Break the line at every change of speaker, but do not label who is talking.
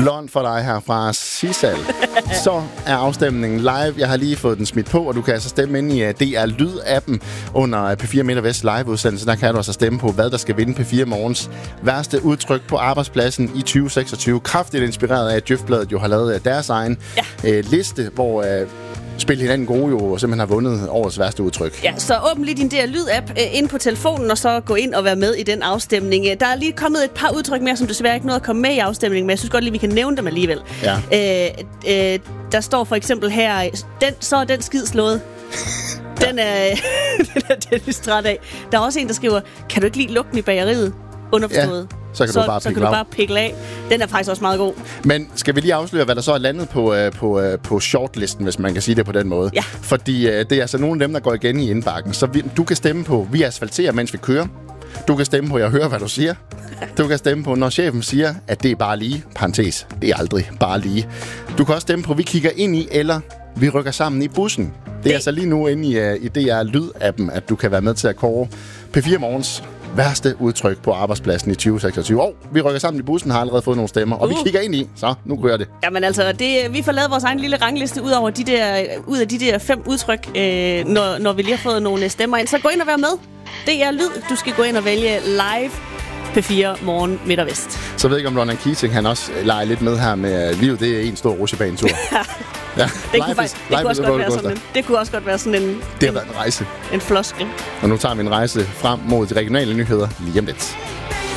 Blond for dig her fra Sisal. Så er afstemningen live. Jeg har lige fået den smidt på, og du kan altså stemme ind i DR Lyd-appen under P4 Midt og Vest live-udsendelse. Der kan du altså stemme på, hvad der skal vinde P4 Morgens værste udtryk på arbejdspladsen i 2026. Kraftigt inspireret af, at Djøf-bladet jo har lavet deres egen liste, hvor Spil hinanden gode jo simpelthen har vundet årets værste udtryk. Ja,
så åbn lige din DR Lyd-app ind på telefonen, og så gå ind og være med i den afstemning. Der er lige kommet et par udtryk mere, som desværre ikke nåede at komme med i afstemningen, men jeg synes godt lige, vi kan nævne dem alligevel. Ja. Der står for eksempel her, så er den skid slået. Den er Dennis træt af. Der er også en, der skriver, kan du ikke lide lugten i bageriet? Underforstået. Ja.
Så kan du bare
pikle af. Den er faktisk også meget god. Men
skal vi lige afsløre, hvad der så er landet på shortlisten, hvis man kan sige det på den måde?
Ja.
Fordi det er altså nogle af dem, der går igen i indbakken. Så du kan stemme på, vi asfalterer, mens vi kører. Du kan stemme på, jeg hører, hvad du siger. Du kan stemme på, når chefen siger, at det er bare lige. Parentes, det er aldrig bare lige. Du kan også stemme på, vi kigger ind i, eller vi rykker sammen i bussen. Det er altså lige nu inde i DR Lyd-appen, at du kan være med til at kåre P4 Morgens værste udtryk på arbejdspladsen i 2026. Og vi rykker sammen i bussen, har allerede fået nogle stemmer, og vi kigger ind i, så nu kører det.
Jamen altså, vi får lavet vores egen lille rangliste ud af de der 5 udtryk, når vi lige har fået nogle stemmer ind. Så gå ind og vær med. Det er Lyd. Du skal gå ind og vælge live P4 Morgen Midt og Vest.
Så ved jeg ikke, om Ronan Keating, han også leger lidt med her med livet. Det er en stor rutsjebanetur.
Ja, det kunne også godt være sådan en...
Det har været en rejse.
En floskel.
Og nu tager vi en rejse frem mod de regionale nyheder lige om lidt.